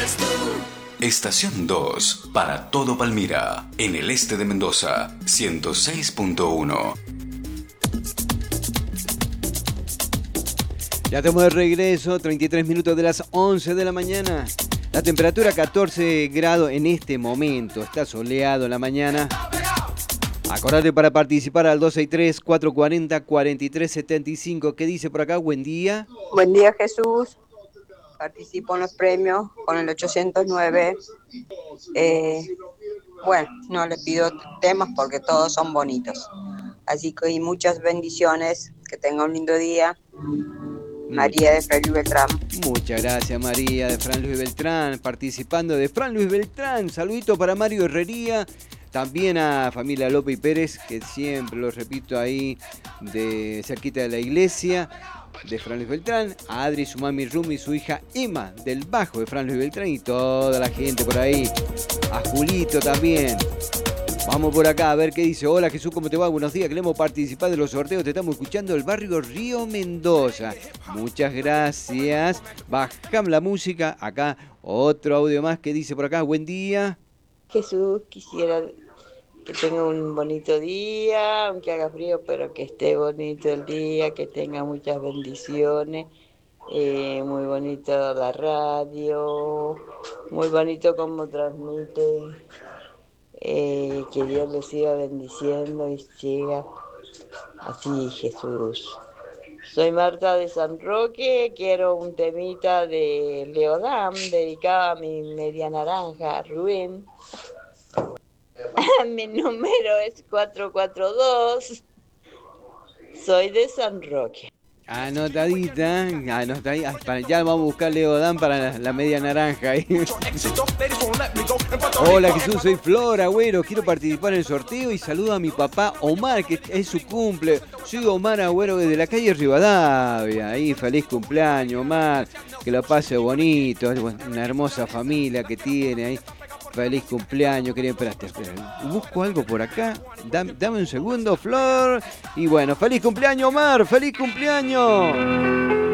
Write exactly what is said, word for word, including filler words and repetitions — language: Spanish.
Estación dos, para todo Palmira, en el este de Mendoza, ciento seis punto uno. Ya estamos de regreso, treinta y tres minutos de las once de la mañana. La temperatura catorce grados en este momento, está soleado en la mañana. Acordate para participar al dos seis tres, cuatro cuatro cero, cuatro tres siete cinco. ¿Qué dice por acá? Buen día. Buen día, Jesús. Participo en los premios con el ochocientos nueve. Eh, bueno, no le pido temas porque todos son bonitos. Así que y muchas bendiciones. Que tenga un lindo día. María de Fran Luis Beltrán. Muchas gracias, María de Fran Luis Beltrán. Participando de Fran Luis Beltrán. Saludito para Mario Herrería. También a familia López y Pérez, que siempre lo repito ahí, de cerquita de la iglesia, de Fran Luis Beltrán. A Adri, su mami Rumi, su hija Emma, del Bajo de Fran Luis Beltrán, y toda la gente por ahí. A Julito también. Vamos por acá a ver qué dice. Hola Jesús, ¿cómo te va? Buenos días, queremos participar de los sorteos. Te estamos escuchando del barrio Río Mendoza. Muchas gracias. Bajamos la música. Acá otro audio más que dice por acá. Buen día. Jesús, quisiera que tenga un bonito día, aunque haga frío, pero que esté bonito el día, que tenga muchas bendiciones. Eh, muy bonito la radio, muy bonito como transmite. Eh, que Dios le siga bendiciendo y siga así, Jesús. Soy Marta de San Roque, quiero un temita de Leodam dedicado a mi media naranja, Rubén. Mi número es cuatro cuatro dos, soy de San Roque. Anotadita, anotadita. Ya vamos a buscar Leodán para la, la media naranja. Hola Jesús, soy Flor Agüero, quiero participar en el sorteo y saludo a mi papá Omar, que es su cumple. Soy Omar Agüero desde la calle Rivadavia. Ahí, feliz cumpleaños Omar, que lo pase bonito, una hermosa familia que tiene ahí. Feliz cumpleaños, quería esperaste, espera. Busco algo por acá. Dame, dame un segundo, Flor. Y bueno, feliz cumpleaños, Omar. Feliz cumpleaños.